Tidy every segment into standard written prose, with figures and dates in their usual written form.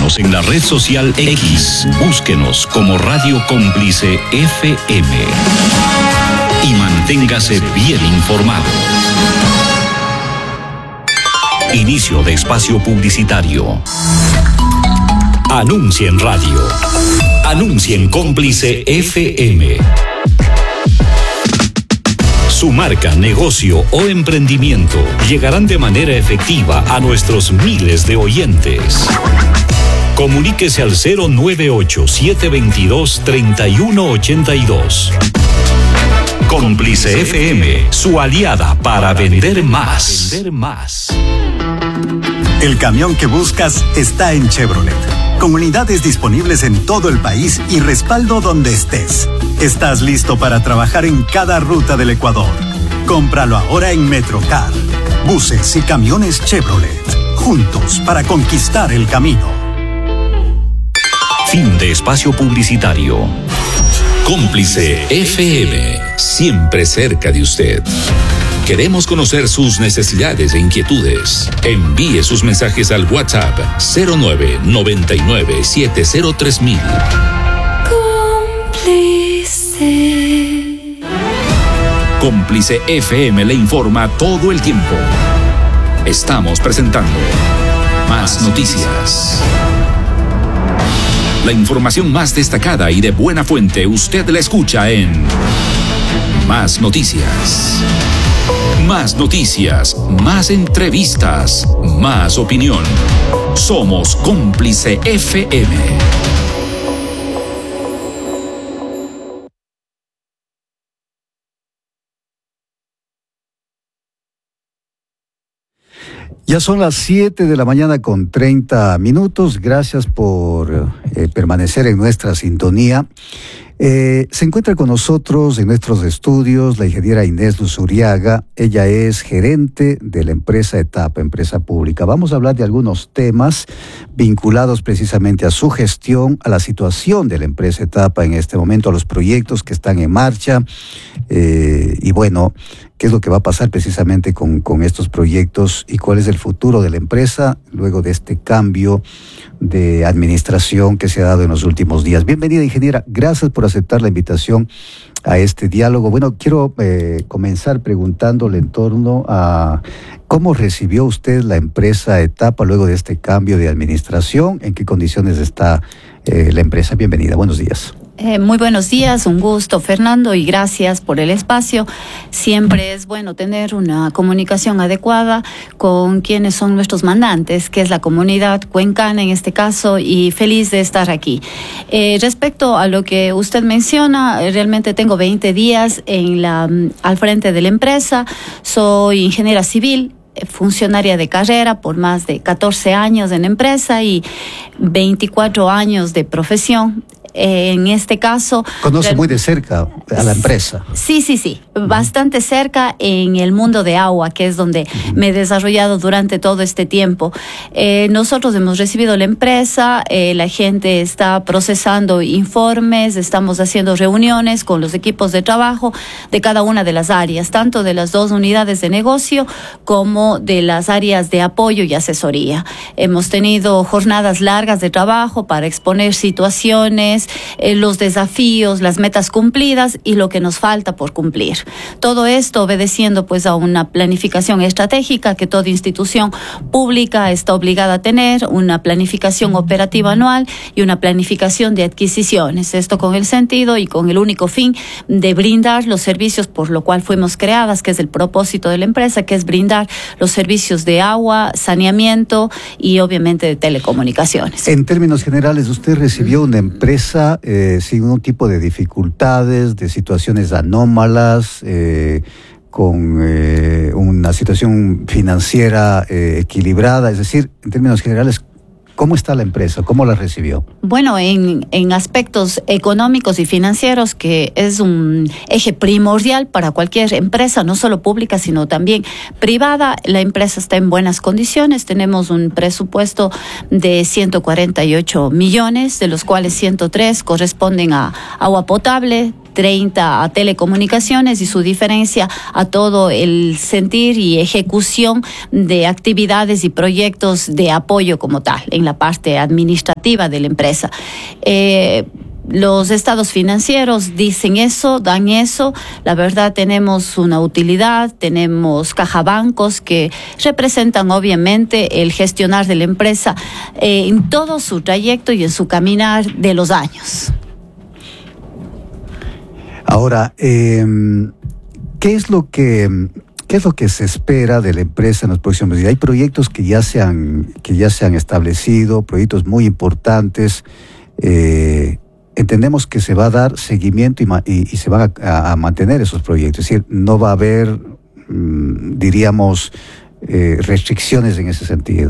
Síganos en la red social X. Búsquenos como Radio Cómplice FM. Y manténgase bien informado. Inicio de espacio publicitario. Anuncia en radio. Anuncia en Cómplice FM. Su marca, negocio o emprendimiento llegarán de manera efectiva a nuestros miles de oyentes. Comuníquese al 098-722-3182. Cómplice FM, su aliada para vender más. El camión que buscas está en Chevrolet. Con unidades disponibles en todo el país y respaldo donde estés. Estás listo para trabajar en cada ruta del Ecuador. Cómpralo ahora en Metrocar. Buses y camiones Chevrolet. Juntos para conquistar el camino. Fin de espacio publicitario. Cómplice FM, siempre cerca de usted. Queremos conocer sus necesidades e inquietudes. Envíe sus mensajes al WhatsApp 0999-703000. Cómplice. Cómplice FM le informa todo el tiempo. Estamos presentando Más Noticias. La información más destacada y de buena fuente usted la escucha en Más Noticias. Más noticias, más entrevistas, más opinión. Somos Cómplice FM. Ya son las 7 de la mañana con 30 minutos. Gracias por permanecer en nuestra sintonía. Se encuentra con nosotros en nuestros estudios la ingeniera Inés Luzuriaga. Ella es gerente de la empresa Etapa, empresa pública. Vamos a hablar de algunos temas vinculados precisamente a su gestión, a la situación de la empresa Etapa en este momento, a los proyectos que están en marcha y bueno, qué es lo que va a pasar precisamente con estos proyectos y cuál es el futuro de la empresa luego de este cambio de administración que se ha dado en los últimos días. Bienvenida, ingeniera. Gracias por aceptar la invitación a este diálogo. Bueno, quiero comenzar preguntándole en torno a cómo recibió usted la empresa Etapa luego de este cambio de administración, en qué condiciones está la empresa. Bienvenida, buenos días. Muy buenos días, un gusto, Fernando, y gracias por el espacio. Siempre es bueno tener una comunicación adecuada con quienes son nuestros mandantes, que es la comunidad cuencana en este caso, y feliz de estar aquí. Respecto a lo que usted menciona, realmente tengo 20 días al frente de la empresa. Soy ingeniera civil, funcionaria de carrera por más de 14 años en la empresa y 24 años de profesión. En este caso... ¿Conoce muy de cerca a la empresa? Sí, bastante cerca en el mundo de agua, que es donde me he desarrollado durante todo este tiempo. Nosotros hemos recibido la empresa, la gente está procesando informes, estamos haciendo reuniones con los equipos de trabajo de cada una de las áreas, tanto de las dos unidades de negocio como de las áreas de apoyo y asesoría. Hemos tenido jornadas largas de trabajo para exponer situaciones, los desafíos, las metas cumplidas y lo que nos falta por cumplir. Todo esto obedeciendo pues a una planificación estratégica que toda institución pública está obligada a tener, una planificación operativa anual y una planificación de adquisiciones. Esto con el sentido y con el único fin de brindar los servicios por lo cual fuimos creadas, que es el propósito de la empresa, que es brindar los servicios de agua, saneamiento y obviamente de telecomunicaciones. En términos generales, usted recibió una empresa sin ningún tipo de dificultades, de situaciones anómalas, con una situación financiera equilibrada, es decir, en términos generales, ¿cómo está la empresa? ¿Cómo la recibió? Bueno, en aspectos económicos y financieros, que es un eje primordial para cualquier empresa, no solo pública, sino también privada, la empresa está en buenas condiciones. Tenemos un presupuesto de 148 millones, de los cuales 103 corresponden a agua potable, 30 a telecomunicaciones y su diferencia a todo el sentir y ejecución de actividades y proyectos de apoyo como tal, en la parte administrativa de la empresa. Los estados financieros dicen eso, dan eso. La verdad, tenemos una utilidad, tenemos cajabancos que representan obviamente el gestionar de la empresa en todo su trayecto y en su caminar de los años. Ahora, ¿qué es lo que se espera de la empresa en los próximos días? Hay proyectos que ya se han establecido, proyectos muy importantes. Entendemos que se va a dar seguimiento y se van a mantener esos proyectos. Es decir, no va a haber, diríamos, restricciones en ese sentido.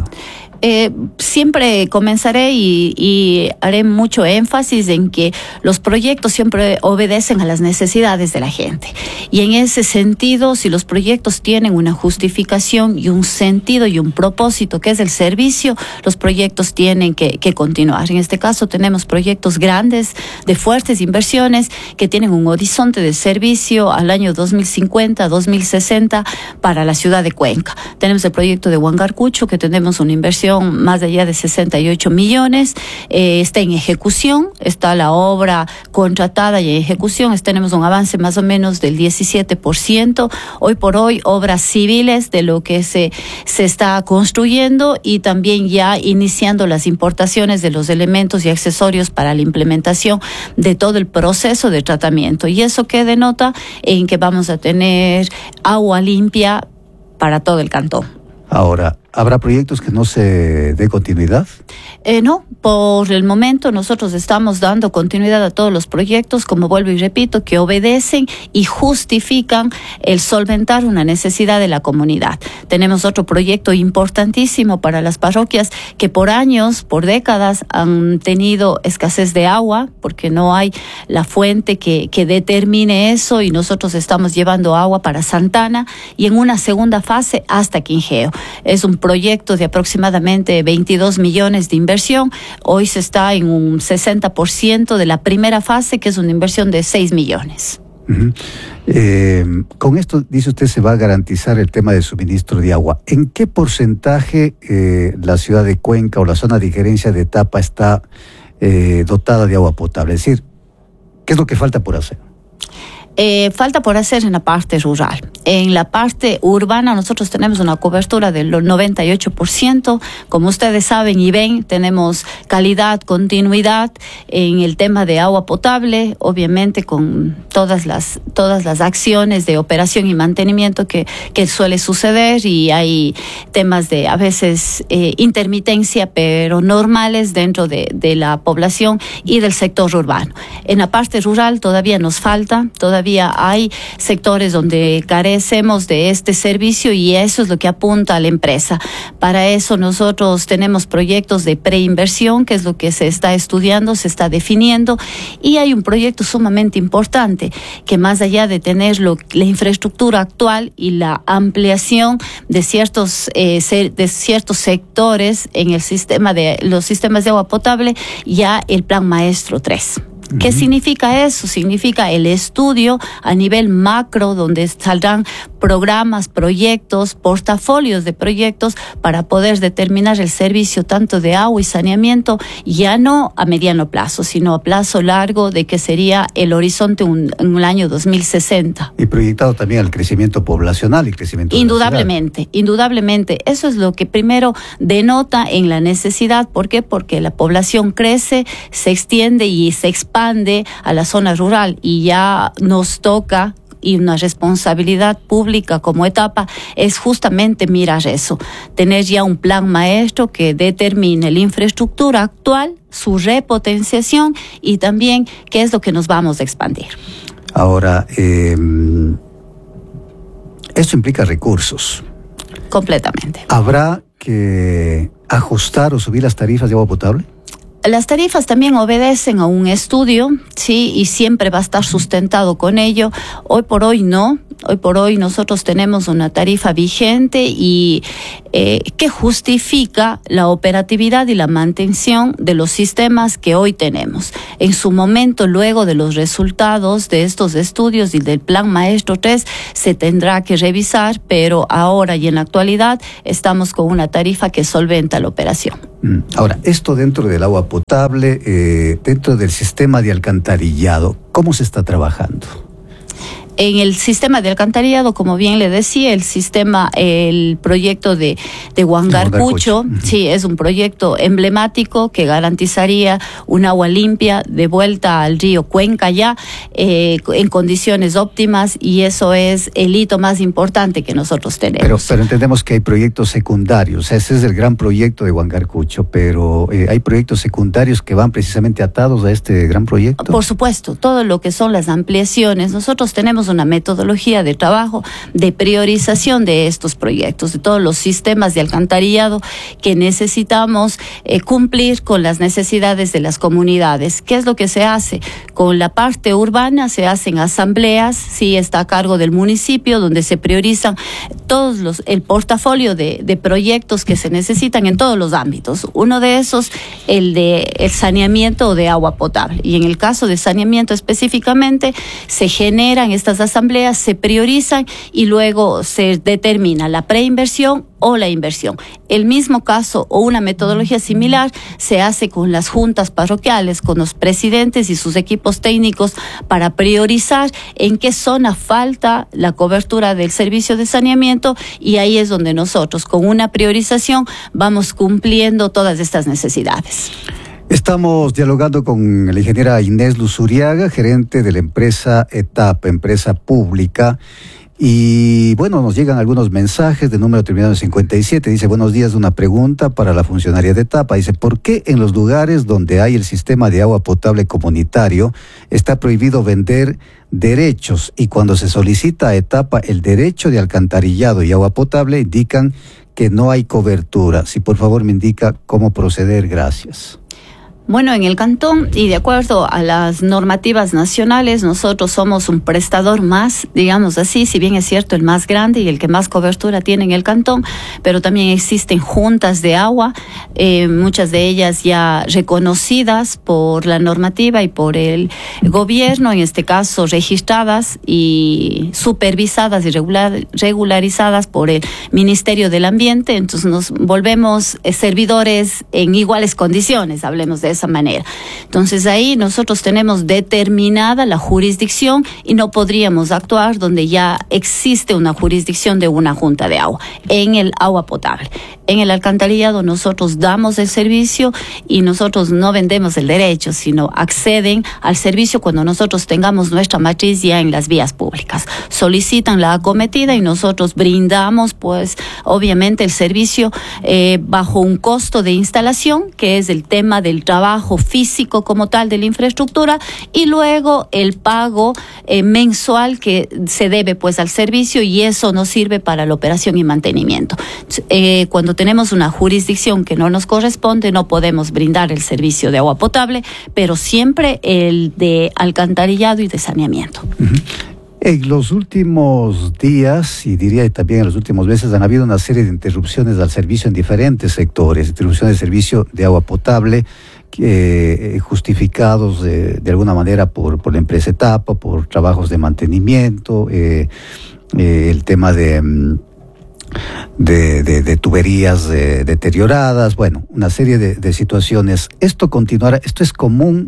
Siempre comenzaré y haré mucho énfasis en que los proyectos siempre obedecen a las necesidades de la gente. Y en ese sentido, si los proyectos tienen una justificación y un sentido y un propósito, que es el servicio, los proyectos tienen que continuar. En este caso tenemos proyectos grandes, de fuertes inversiones, que tienen un horizonte de servicio al año 2050, 2060 para la ciudad de Cuenca. Tenemos el proyecto de Huangarcucho, que tenemos una inversión más allá de 68 millones, está en ejecución, está la obra contratada y en ejecución, tenemos un avance más o menos del 17%, hoy por hoy obras civiles de lo que se está construyendo y también ya iniciando las importaciones de los elementos y accesorios para la implementación de todo el proceso de tratamiento, y eso que denota en que vamos a tener agua limpia para todo el cantón. Ahora, ¿habrá proyectos que no se dé continuidad? No, por el momento nosotros estamos dando continuidad a todos los proyectos, como vuelvo y repito, que obedecen y justifican el solventar una necesidad de la comunidad. Tenemos otro proyecto importantísimo para las parroquias que por años, por décadas, han tenido escasez de agua, porque no hay la fuente que determine eso, y nosotros estamos llevando agua para Santana y en una segunda fase hasta Quingeo. Es un proyecto de aproximadamente 22 millones de inversión. Hoy se está en un 60% de la primera fase, que es una inversión de 6 millones. Con esto, dice usted, se va a garantizar el tema de suministro de agua. ¿En qué porcentaje la ciudad de Cuenca o la zona de gerencia de Etapa está dotada de agua potable? Es decir, ¿qué es lo que falta por hacer? Falta por hacer en la parte rural. En la parte urbana nosotros tenemos una cobertura del 98%. Como ustedes saben y ven, tenemos calidad, continuidad en el tema de agua potable, obviamente con todas las acciones de operación y mantenimiento que suele suceder, y hay temas de a veces intermitencia, pero normales dentro de la población y del sector urbano. En la parte rural todavía nos falta, todavía hay sectores donde carecemos de este servicio, y eso es lo que apunta a la empresa. Para eso nosotros tenemos proyectos de preinversión, que es lo que se está estudiando, se está definiendo, y hay un proyecto sumamente importante que, más allá de tener la infraestructura actual y la ampliación de ciertos sectores en el sistema de los sistemas de agua potable, ya el Plan Maestro 3. ¿Qué significa eso? Significa el estudio a nivel macro, donde saldrán programas, proyectos, portafolios de proyectos para poder determinar el servicio tanto de agua y saneamiento, ya no a mediano plazo, sino a plazo largo, de que sería el horizonte en el año 2060. Y proyectado también al crecimiento poblacional y crecimiento indudablemente. Eso es lo que primero denota en la necesidad. ¿Por qué? Porque la población crece, se extiende y se expande a la zona rural, y ya nos toca, y una responsabilidad pública como Etapa es justamente mirar eso, tener ya un plan maestro que determine la infraestructura actual, su repotenciación y también qué es lo que nos vamos a expandir. Ahora, esto implica recursos. Completamente. ¿Habrá que ajustar o subir las tarifas de agua potable? Las tarifas también obedecen a un estudio, sí, y siempre va a estar sustentado con ello. Hoy por hoy no. Hoy por hoy nosotros tenemos una tarifa vigente y que justifica la operatividad y la mantención de los sistemas que hoy tenemos. En su momento, luego de los resultados de estos estudios y del Plan Maestro 3, se tendrá que revisar, pero ahora y en la actualidad estamos con una tarifa que solventa la operación. Ahora, esto dentro del agua potable, dentro del sistema de alcantarillado, ¿cómo se está trabajando? En el sistema de alcantarillado, como bien le decía, el proyecto de Huangarcucho, sí, es un proyecto emblemático que garantizaría un agua limpia de vuelta al río Cuenca ya, en condiciones óptimas, y eso es el hito más importante que nosotros tenemos. Pero entendemos que hay proyectos secundarios, ese es el gran proyecto de Huangarcucho, pero hay proyectos secundarios que van precisamente atados a este gran proyecto. Por supuesto, todo lo que son las ampliaciones, nosotros tenemos una metodología de trabajo de priorización de estos proyectos, de todos los sistemas de alcantarillado que necesitamos cumplir con las necesidades de las comunidades. ¿Qué es lo que se hace? Con la parte urbana se hacen asambleas, sí, está a cargo del municipio, donde se priorizan el portafolio de proyectos que se necesitan en todos los ámbitos. Uno de esos, el saneamiento de agua potable. Y en el caso de saneamiento específicamente, se generan estas asambleas, se priorizan y luego se determina la preinversión o la inversión. El mismo caso o una metodología similar se hace con las juntas parroquiales, con los presidentes y sus equipos técnicos para priorizar en qué zona falta la cobertura del servicio de saneamiento, y ahí es donde nosotros con una priorización vamos cumpliendo todas estas necesidades. Estamos dialogando con la ingeniera Inés Luzuriaga, gerente de la empresa ETAP, empresa pública. Y bueno, nos llegan algunos mensajes de número terminado en 57. Dice: buenos días, una pregunta para la funcionaria de ETAPA. Dice: ¿por qué en los lugares donde hay el sistema de agua potable comunitario está prohibido vender derechos, y cuando se solicita a ETAPA el derecho de alcantarillado y agua potable indican que no hay cobertura? Si por favor me indica cómo proceder, gracias. Bueno, en el cantón, y de acuerdo a las normativas nacionales, nosotros somos un prestador más, digamos así, si bien es cierto el más grande y el que más cobertura tiene en el cantón, pero también existen juntas de agua, muchas de ellas ya reconocidas por la normativa y por el gobierno, en este caso registradas y supervisadas y regularizadas por el Ministerio del Ambiente. Entonces nos volvemos servidores en iguales condiciones, hablemos de esa manera. Entonces ahí nosotros tenemos determinada la jurisdicción y no podríamos actuar donde ya existe una jurisdicción de una junta de agua. En el agua potable, en el alcantarillado nosotros damos el servicio y nosotros no vendemos el derecho, sino acceden al servicio cuando nosotros tengamos nuestra matriz ya en las vías públicas. Solicitan la acometida y nosotros brindamos pues obviamente el servicio bajo un costo de instalación, que es el tema del trabajo físico como tal de la infraestructura, y luego el pago mensual que se debe pues al servicio, y eso nos sirve para la operación y mantenimiento. Cuando tenemos una jurisdicción que no nos corresponde, no podemos brindar el servicio de agua potable, pero siempre el de alcantarillado y de saneamiento. En los últimos días, y diría también en los últimos meses, han habido una serie de interrupciones al servicio en diferentes sectores, interrupciones de servicio de agua potable, justificados de alguna manera por la empresa ETAPA, por trabajos de mantenimiento, el tema de tuberías deterioradas, bueno, una serie de situaciones. Esto continuará, esto es común,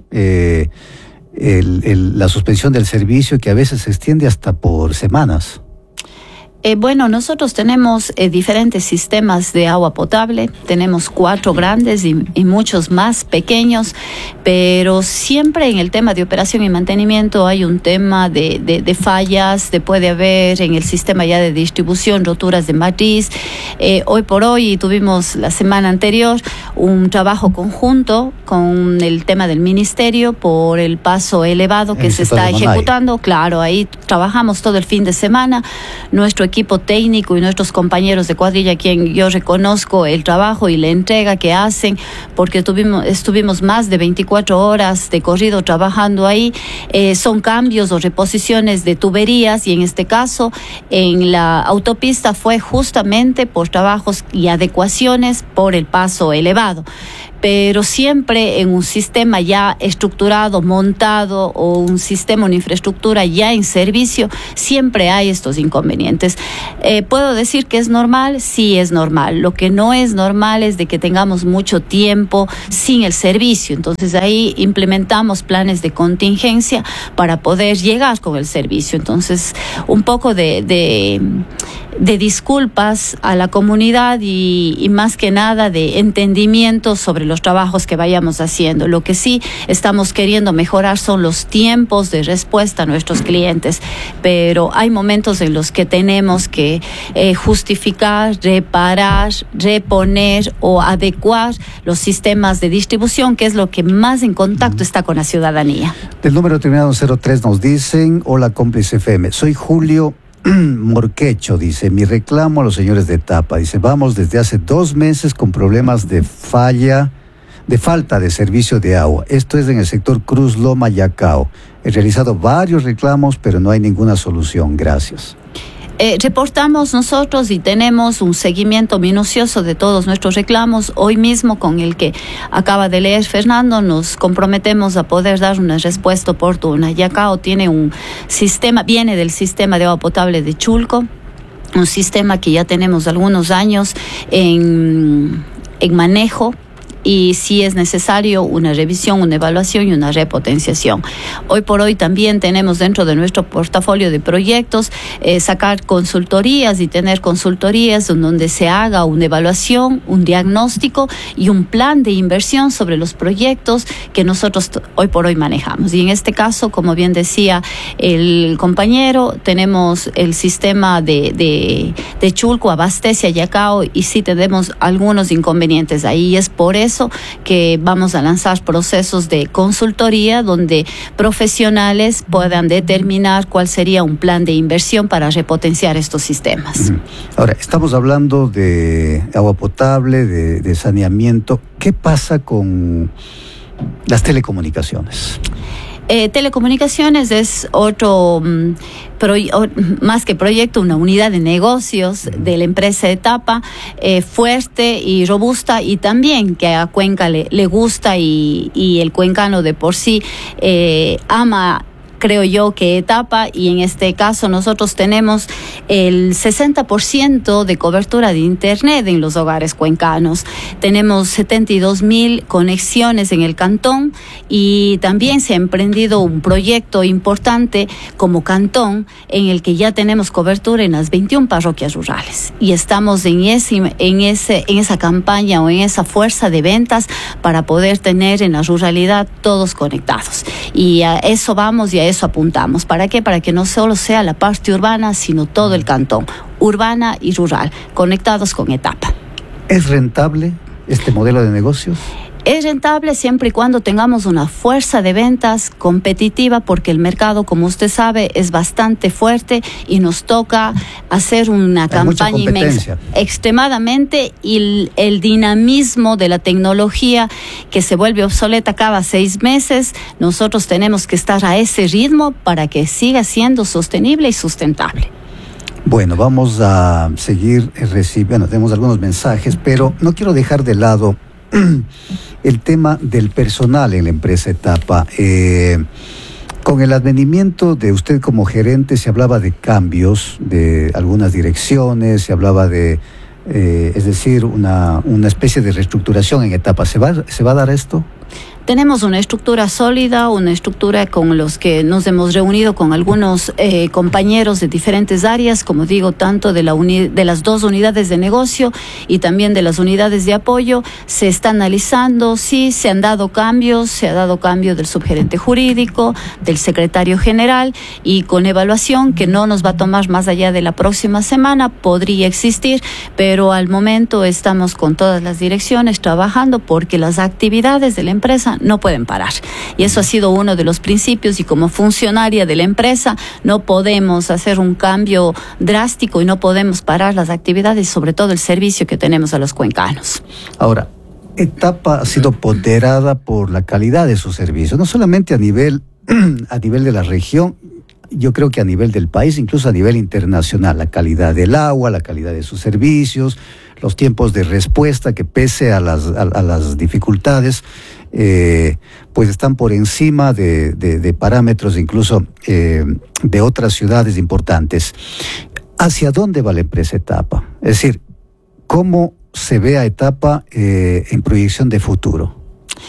la suspensión del servicio, que a veces se extiende hasta por semanas. Bueno, nosotros tenemos diferentes sistemas de agua potable, tenemos 4 grandes y muchos más pequeños, pero siempre en el tema de operación y mantenimiento hay un tema de fallas, puede haber en el sistema ya de distribución roturas de matriz. Hoy por hoy tuvimos la semana anterior un trabajo conjunto con el tema del ministerio por el paso elevado que se está ejecutando. Claro, ahí trabajamos todo el fin de semana, nuestro equipo equipo técnico y nuestros compañeros de cuadrilla, a quien yo reconozco el trabajo y la entrega que hacen, porque estuvimos más de 24 horas de corrido trabajando ahí. Son cambios o reposiciones de tuberías, y en este caso en la autopista fue justamente por trabajos y adecuaciones por el paso elevado. Pero siempre en un sistema ya estructurado, montado, o un sistema, una infraestructura ya en servicio, siempre hay estos inconvenientes. ¿Puedo decir que es normal? Sí, es normal. Lo que no es normal es de que tengamos mucho tiempo sin el servicio. Entonces ahí implementamos planes de contingencia para poder llegar con el servicio. Entonces, un poco de disculpas a la comunidad y más que nada de entendimiento sobre los trabajos que vayamos haciendo. Lo que sí estamos queriendo mejorar son los tiempos de respuesta a nuestros clientes, pero hay momentos en los que tenemos que justificar, reparar, reponer o adecuar los sistemas de distribución, que es lo que más en contacto está con la ciudadanía. Del número terminado en 03 nos dicen: hola, Cómplice FM, soy Julio Morquecho, dice, mi reclamo a los señores de Etapa, dice, vamos desde hace 2 meses con problemas de falta de servicio de agua. Esto es en el sector Cruz Loma Yacao. He realizado varios reclamos, pero no hay ninguna solución. Gracias. Reportamos nosotros y tenemos un seguimiento minucioso de todos nuestros reclamos. Hoy mismo, con el que acaba de leer Fernando, nos comprometemos a poder dar una respuesta oportuna. Yacao tiene un sistema, viene del sistema de agua potable de Chulco, un sistema que ya tenemos algunos años en manejo, y sí es necesario una revisión, una evaluación y una repotenciación. Hoy por hoy también tenemos dentro de nuestro portafolio de proyectos sacar consultorías y tener consultorías en donde se haga una evaluación, un diagnóstico y un plan de inversión sobre los proyectos que nosotros hoy por hoy manejamos. Y en este caso, como bien decía el compañero, tenemos el sistema de Chulco, abastece a Yacao, y sí tenemos algunos inconvenientes ahí. Es por eso que vamos a lanzar procesos de consultoría donde profesionales puedan determinar cuál sería un plan de inversión para repotenciar estos sistemas. Ahora, estamos hablando de agua potable, de saneamiento. ¿Qué pasa con las telecomunicaciones? Telecomunicaciones es otro, más que proyecto, una unidad de negocios de la empresa Etapa, fuerte y robusta, y también que a Cuenca le gusta, y el cuencano de por sí ama, creo yo, que Etapa, y en este caso nosotros tenemos el 60% de cobertura de internet en los hogares cuencanos. Tenemos 72,000 conexiones en el cantón, y también se ha emprendido un proyecto importante como cantón en el que ya tenemos cobertura en las 21 parroquias rurales, y estamos en esa campaña o en esa fuerza de ventas para poder tener en la ruralidad todos conectados, y a eso vamos y a eso apuntamos. ¿Para qué? Para que no solo sea la parte urbana, sino todo el cantón, urbana y rural, conectados con Etapa. ¿Es rentable este modelo de negocios? Es rentable siempre y cuando tengamos una fuerza de ventas competitiva, porque el mercado, como usted sabe, es bastante fuerte y nos toca hacer una campaña inmensa, extremadamente, y el dinamismo de la tecnología que se vuelve obsoleta cada 6 meses, nosotros tenemos que estar a ese ritmo para que siga siendo sostenible y sustentable. Bueno, vamos a seguir recibiendo, tenemos algunos mensajes, pero no quiero dejar de lado el tema del personal en la empresa Etapa. Con el advenimiento de usted como gerente se hablaba de cambios de algunas direcciones, se hablaba de, es decir, una especie de reestructuración en Etapa. ¿Se va a dar esto? Tenemos una estructura sólida, una estructura con los que nos hemos reunido con algunos compañeros de diferentes áreas, como digo, tanto de las 2 unidades de negocio y también de las unidades de apoyo. Se está analizando, sí, se han dado cambios, se ha dado cambio del subgerente jurídico, del secretario general, y con evaluación que no nos va a tomar más allá de la próxima semana, podría existir, pero al momento estamos con todas las direcciones trabajando porque las actividades de la empresa Cuenca no pueden parar. Y eso ha sido uno de los principios, y como funcionaria de la empresa no podemos hacer un cambio drástico y no podemos parar las actividades, sobre todo el servicio que tenemos a los cuencanos. Ahora, Etapa ha sido ponderada por la calidad de su servicio, no solamente a nivel de la región, yo creo que a nivel del país, incluso a nivel internacional, la calidad del agua, la calidad de sus servicios, los tiempos de respuesta que pese a las dificultades, pues están por encima de parámetros incluso de otras ciudades importantes. ¿Hacia dónde va la empresa Etapa? Es decir, ¿cómo se ve a Etapa en proyección de futuro?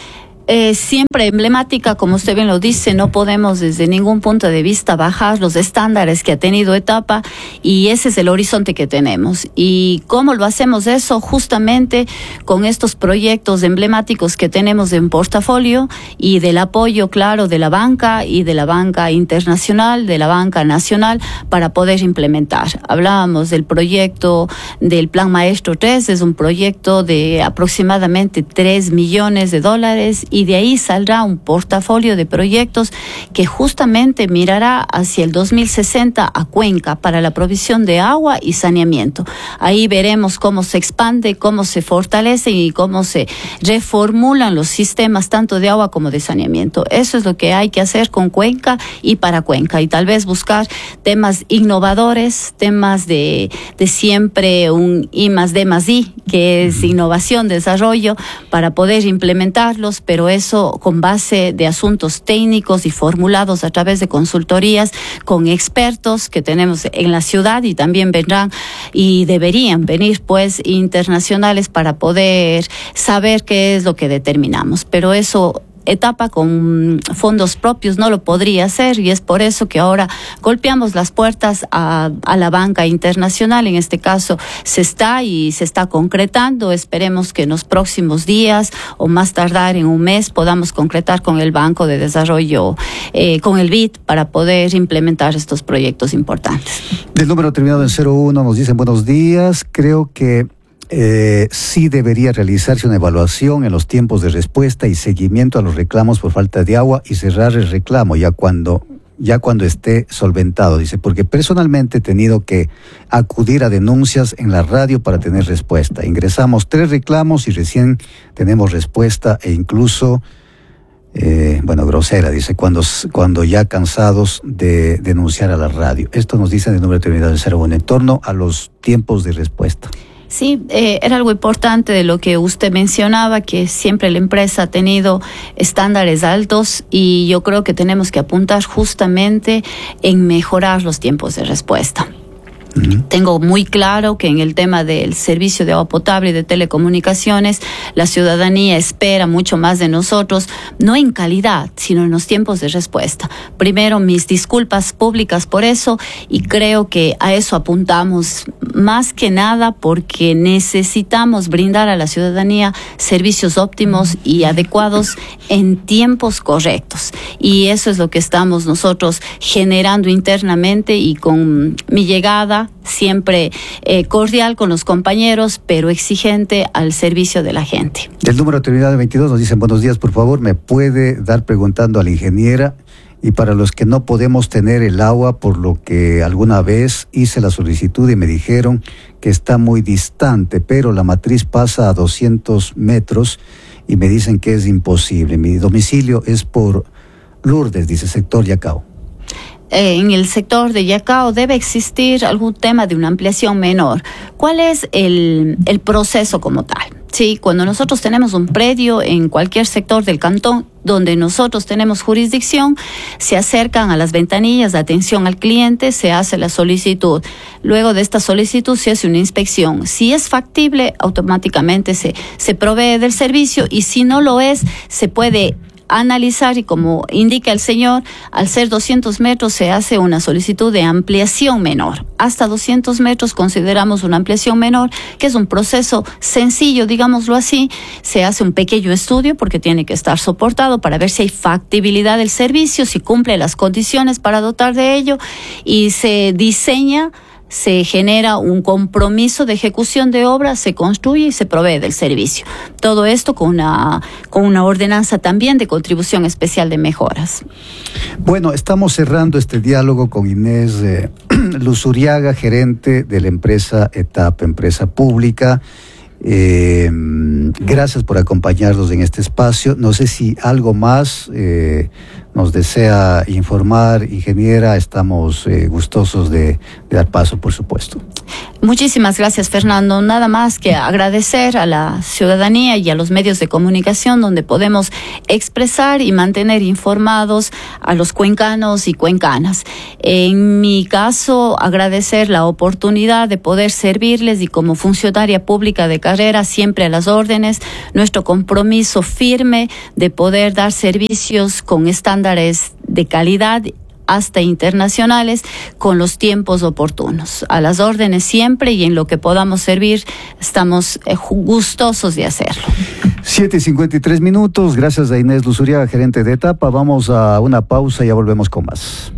Siempre emblemática, como usted bien lo dice, no podemos desde ningún punto de vista bajar los estándares que ha tenido Etapa, y ese es el horizonte que tenemos. ¿Y cómo lo hacemos eso? Justamente con estos proyectos emblemáticos que tenemos en portafolio y del apoyo, claro, de la banca y de la banca internacional, de la banca nacional, para poder implementar. Hablábamos del proyecto del Plan Maestro 3, es un proyecto de aproximadamente $3 millones, y de ahí saldrá un portafolio de proyectos que justamente mirará hacia el 2060 a Cuenca para la provisión de agua y saneamiento. Ahí veremos cómo se expande, cómo se fortalece y cómo se reformulan los sistemas tanto de agua como de saneamiento. Eso es lo que hay que hacer con Cuenca y para Cuenca, y tal vez buscar temas innovadores, temas de siempre un I+D+I, que es innovación, desarrollo, para poder implementarlos, pero eso con base de asuntos técnicos y formulados a través de consultorías con expertos que tenemos en la ciudad, y también vendrán y deberían venir pues internacionales para poder saber qué es lo que determinamos. Pero eso Etapa con fondos propios no lo podría hacer, y es por eso que ahora golpeamos las puertas a la banca internacional. En este caso se está concretando. Esperemos que en los próximos días o más tardar en un mes podamos concretar con el Banco de Desarrollo, con el BID, para poder implementar estos proyectos importantes. Del número terminado en 01 nos dicen buenos días. Creo que sí debería realizarse una evaluación en los tiempos de respuesta y seguimiento a los reclamos por falta de agua, y cerrar el reclamo ya cuando esté solventado. Dice, porque personalmente he tenido que acudir a denuncias en la radio para tener respuesta. Ingresamos 3 reclamos y recién tenemos respuesta, e incluso grosera, dice, cuando ya cansados de denunciar a la radio. Esto nos dice el número terminado en 01 en torno a los tiempos de respuesta. Sí, era algo importante de lo que usted mencionaba, que siempre la empresa ha tenido estándares altos, y yo creo que tenemos que apuntar justamente en mejorar los tiempos de respuesta. Tengo muy claro que en el tema del servicio de agua potable y de telecomunicaciones, la ciudadanía espera mucho más de nosotros, no en calidad, sino en los tiempos de respuesta. Primero, mis disculpas públicas por eso, y creo que a eso apuntamos más que nada, porque necesitamos brindar a la ciudadanía servicios óptimos y adecuados en tiempos correctos. Y eso es lo que estamos nosotros generando internamente, y con mi llegada siempre cordial con los compañeros, pero exigente al servicio de la gente. El número terminado en 22 nos dicen buenos días, por favor, me puede dar preguntando a la ingeniera, y para los que no podemos tener el agua, por lo que alguna vez hice la solicitud y me dijeron que está muy distante, pero la matriz pasa a 200 metros y me dicen que es imposible. Mi domicilio es por Lourdes, dice, sector Yacao. En el sector de Yacao debe existir algún tema de una ampliación menor. ¿Cuál es el proceso como tal? Sí, cuando nosotros tenemos un predio en cualquier sector del cantón donde nosotros tenemos jurisdicción, se acercan a las ventanillas de atención al cliente, se hace la solicitud. Luego de esta solicitud se hace una inspección. Si es factible, automáticamente se provee del servicio, y si no lo es, se puede analizar, y como indica el señor, al ser 200 metros se hace una solicitud de ampliación menor. Hasta 200 metros consideramos una ampliación menor, que es un proceso sencillo, digámoslo así. Se hace un pequeño estudio, porque tiene que estar soportado, para ver si hay factibilidad del servicio, si cumple las condiciones para dotar de ello, y se diseña se genera un compromiso de ejecución de obra, se construye y se provee del servicio. Todo esto con una ordenanza también de contribución especial de mejoras. Bueno, estamos cerrando este diálogo con Inés Luzuriaga, gerente de la empresa ETAP, empresa pública. Gracias por acompañarnos en este espacio. No sé si algo más nos desea informar, ingeniera. Estamos gustosos de dar paso, por supuesto. Muchísimas gracias, Fernando. Nada más que agradecer a la ciudadanía y a los medios de comunicación donde podemos expresar y mantener informados a los cuencanos y cuencanas. En mi caso, agradecer la oportunidad de poder servirles y como funcionaria pública de carrera siempre a las órdenes, nuestro compromiso firme de poder dar servicios con estándares de calidad hasta internacionales, con los tiempos oportunos. A las órdenes siempre, y en lo que podamos servir, estamos gustosos de hacerlo. 7:53. Gracias a Inés Luzuriaga, gerente de ETAP. Vamos a una pausa y ya volvemos con más.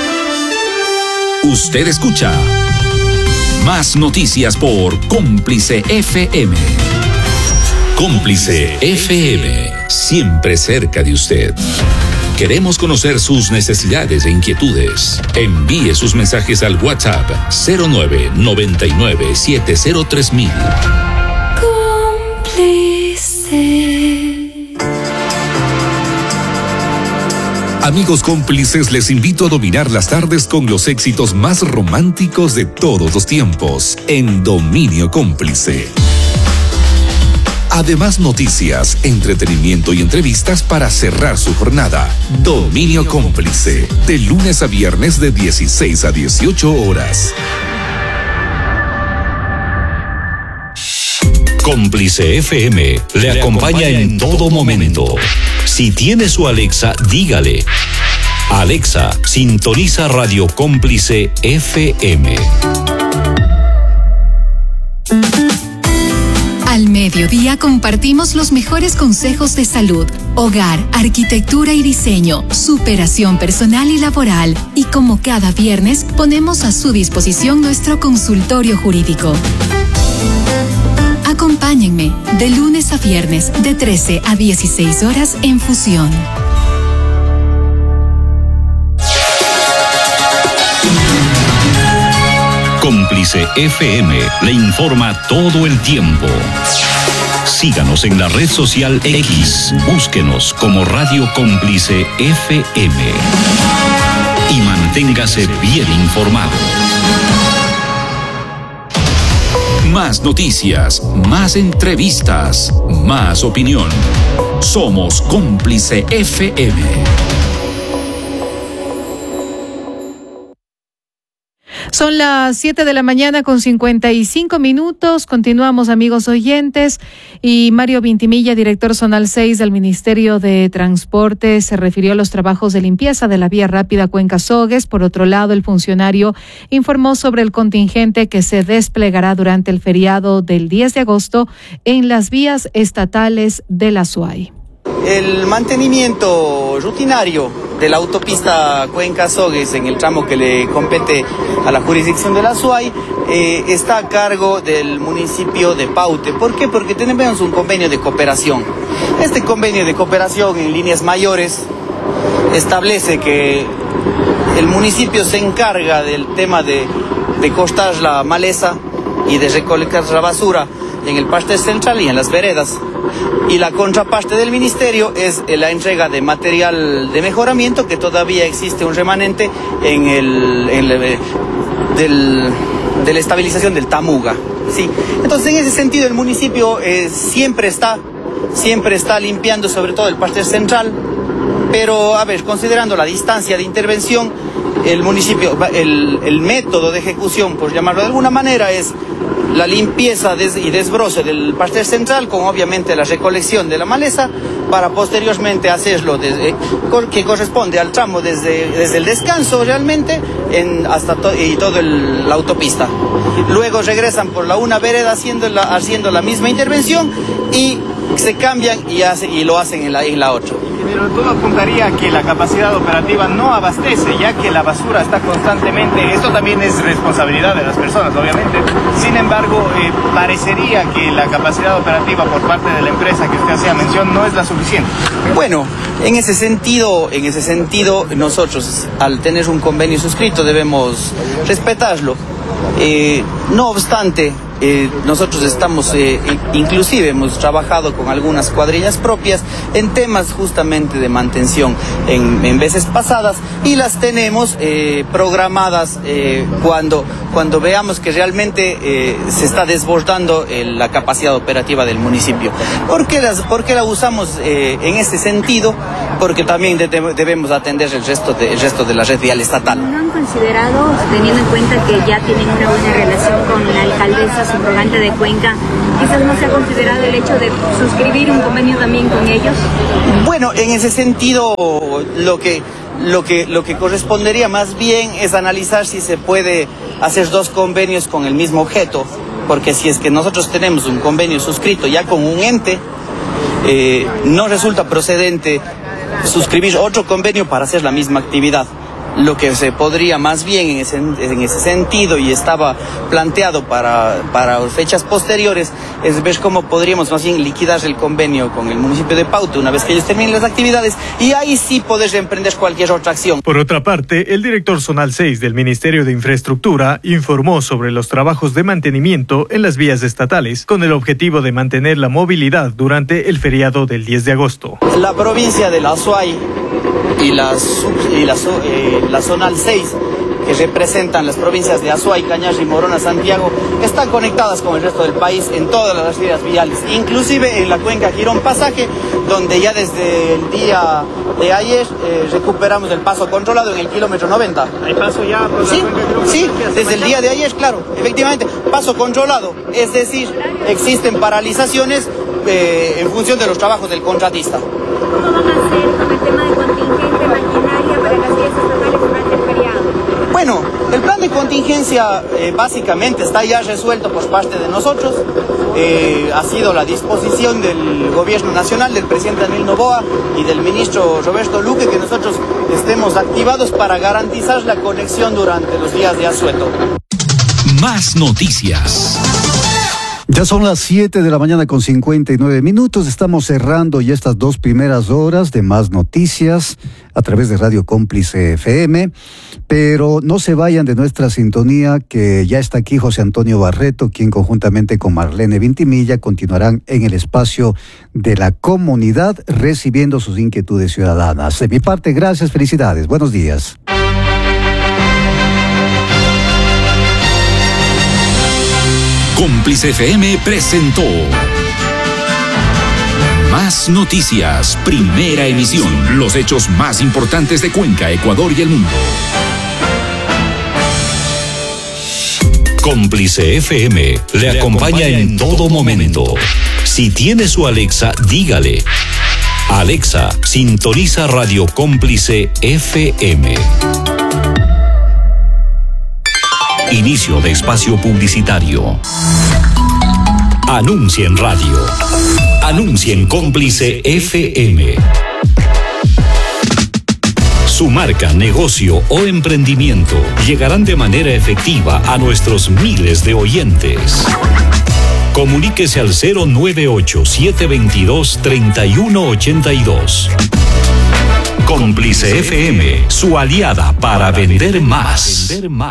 Usted escucha Más Noticias por Cómplice FM. Cómplice FM, siempre cerca de usted. Queremos conocer sus necesidades e inquietudes. Envíe sus mensajes al WhatsApp 0999703000. Cómplice. Amigos cómplices, les invito a dominar las tardes con los éxitos más románticos de todos los tiempos en Dominio Cómplice. Además, noticias, entretenimiento y entrevistas para cerrar su jornada. Dominio Cómplice, de lunes a viernes de 16 a 18 horas. Cómplice FM le acompaña en todo momento. Si tiene su Alexa, dígale: Alexa, sintoniza Radio Cómplice FM. Al mediodía compartimos los mejores consejos de salud, hogar, arquitectura y diseño, superación personal y laboral. Y como cada viernes, ponemos a su disposición nuestro consultorio jurídico. Acompáñenme de lunes a viernes de 13 a 16 horas en Fusión. Cómplice FM le informa todo el tiempo. Síganos en la red social X. Búsquenos como Radio Cómplice FM. Y manténgase bien informado. Más noticias, más entrevistas, más opinión. Somos Cómplice FM. Son las 7:55 a.m. Continuamos, amigos oyentes. Y Mario Vintimilla, director zonal 6 del Ministerio de Transporte, se refirió a los trabajos de limpieza de la vía rápida Cuenca-Sogues. Por otro lado, el funcionario informó sobre el contingente que se desplegará durante el feriado del 10 de agosto en las vías estatales de la SUAY. El mantenimiento rutinario de la autopista Cuenca-Sogues en el tramo que le compete a la jurisdicción de la SUAY está a cargo del municipio de Paute. ¿Por qué? Porque tenemos un convenio de cooperación. Este convenio de cooperación, en líneas mayores, establece que el municipio se encarga del tema de cortar la maleza y de recolectar la basura en el parter central y en las veredas. Y la contraparte del ministerio es la entrega de material de mejoramiento, que todavía existe un remanente de la estabilización del Tamuga. ¿Sí? Entonces, en ese sentido, el municipio siempre está limpiando, sobre todo el parter central, pero, considerando la distancia de intervención, el municipio, el método de ejecución, por llamarlo de alguna manera, es la limpieza y desbroce del parter central, con obviamente la recolección de la maleza, para posteriormente hacerlo que corresponde al tramo desde el descanso realmente hasta toda la autopista. Luego regresan por la una vereda haciendo la misma intervención y se cambian y lo hacen en la otra. Pero todo apuntaría a que la capacidad operativa no abastece, ya que la basura está constantemente. Esto también es responsabilidad de las personas, obviamente. Sin embargo, parecería que la capacidad operativa por parte de la empresa que usted hacía mención no es la suficiente. Bueno, en ese sentido, nosotros al tener un convenio suscrito debemos respetarlo. No obstante, nosotros inclusive hemos trabajado con algunas cuadrillas propias en temas justamente de mantención en veces pasadas, y las tenemos programadas cuando veamos que realmente se está desbordando la capacidad operativa del municipio. ¿Por qué la usamos en este sentido? Porque también debemos atender el resto de la red vial estatal. ¿No han considerado, teniendo en cuenta que ya tienen una buena relación con la alcaldesa subrogante de Cuenca, quizás no se ha considerado el hecho de suscribir un convenio también con ellos? Bueno, en ese sentido, lo que correspondería más bien es analizar si se puede hacer 2 convenios con el mismo objeto, porque si es que nosotros tenemos un convenio suscrito ya con un ente, no resulta procedente suscribir otro convenio para hacer la misma actividad. Lo que se podría más bien en ese sentido, y estaba planteado para fechas posteriores, es ver cómo podríamos más bien liquidar el convenio con el municipio de Pauta una vez que ellos terminen las actividades, y ahí sí poder emprender cualquier otra acción. Por otra parte, el director zonal 6 del Ministerio de Infraestructura informó sobre los trabajos de mantenimiento en las vías estatales con el objetivo de mantener la movilidad durante el feriado del 10 de agosto. La provincia de la Azuay y la zonal 6, que representan las provincias de Azuay, Cañar, Morona, Santiago, están conectadas con el resto del país en todas las vías viales, inclusive en la cuenca Girón Pasaje, donde ya desde el día de ayer recuperamos el paso controlado en el kilómetro 90. ¿Hay paso ya por la cuenca Girón? Sí, desde el día de ayer, claro, efectivamente, paso controlado, es decir, existen paralizaciones en función de los trabajos del contratista. ¿Cómo van a hacer con el tema de contingente maquinaria para las vías estatales durante el feriado? Bueno, el plan de contingencia básicamente está ya resuelto por parte de nosotros. Ha sido la disposición del gobierno nacional, del presidente Daniel Noboa y del ministro Roberto Luque, que nosotros estemos activados para garantizar la conexión durante los días de asueto. Más noticias. Ya son las 7 de la mañana con 59 minutos. Estamos cerrando ya estas 2 primeras horas de Más Noticias a través de Radio Cómplice FM. Pero no se vayan de nuestra sintonía, que ya está aquí José Antonio Barreto, quien conjuntamente con Marlene Vintimilla continuarán en el espacio de la comunidad recibiendo sus inquietudes ciudadanas. De mi parte, gracias, felicidades. Buenos días. Cómplice FM presentó Más Noticias, primera emisión. Los hechos más importantes de Cuenca, Ecuador y el mundo. Cómplice FM le acompaña en todo momento. Si tiene su Alexa, dígale: Alexa, sintoniza Radio Cómplice FM. Inicio de espacio publicitario. Anuncia en radio. Anuncia en Cómplice FM. Su marca, negocio o emprendimiento llegarán de manera efectiva a nuestros miles de oyentes. Comuníquese al 098-722-3182. Cómplice FM, su aliada para vender más.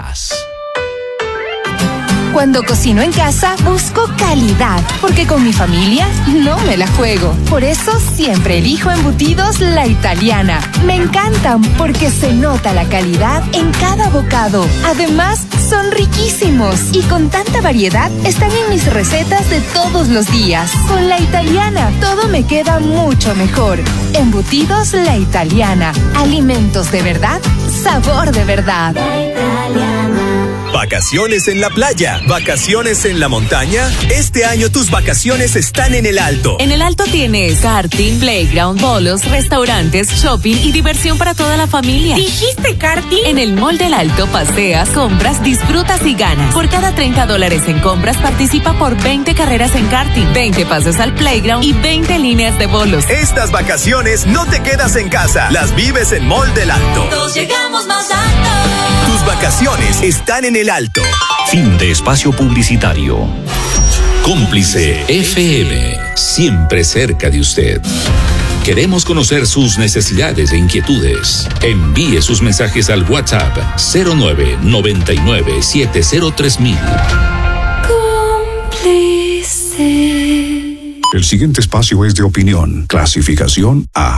Cuando cocino en casa, busco calidad, porque con mi familia no me la juego. Por eso siempre elijo embutidos La Italiana. Me encantan porque se nota la calidad en cada bocado. Además, son riquísimos y con tanta variedad están en mis recetas de todos los días. Con La Italiana, todo me queda mucho mejor. Embutidos La Italiana. Alimentos de verdad, sabor de verdad. La Italiana. Vacaciones en la playa, vacaciones en la montaña. Este año tus vacaciones están en El Alto. En El Alto tienes karting, playground, bolos, restaurantes, shopping y diversión para toda la familia. ¿Dijiste karting? En el Mall del Alto paseas, compras, disfrutas y ganas. Por cada $30 en compras participa por 20 carreras en karting, 20 pases al playground y 20 líneas de bolos. Estas vacaciones no te quedas en casa, las vives en Mall del Alto. Todos llegamos más alto. Tus vacaciones están en El Alto. Fin de espacio publicitario. Cómplice FM, siempre cerca de usted. Queremos conocer sus necesidades e inquietudes. Envíe sus mensajes al WhatsApp 0999703000. Cómplice. El siguiente espacio es de opinión, clasificación A.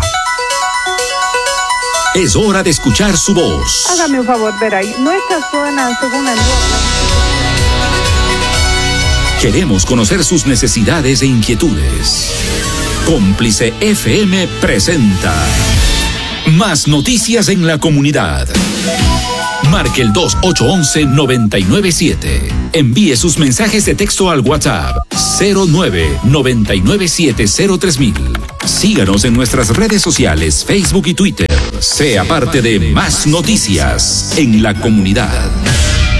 Es hora de escuchar su voz. Hágame un favor, Veray. Nuestra zona, según el Queremos conocer sus necesidades e inquietudes. Cómplice FM presenta Más Noticias en la Comunidad. Marque el 2811-997. Envíe sus mensajes de texto al WhatsApp 0999703000. Síganos en nuestras redes sociales, Facebook y Twitter. Sea parte de Más Noticias en la Comunidad.